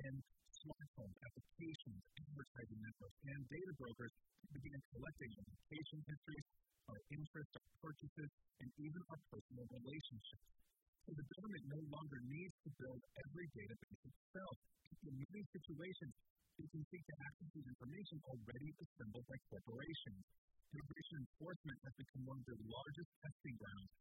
in smartphones, applications, advertising networks, and data brokers began collecting education histories, our interests, our purchases, and even our personal relationships. So the government no longer needs to build every database itself. In many situations, they can seek to access this information already assembled by corporations. Immigration enforcement has become one of the largest testing grounds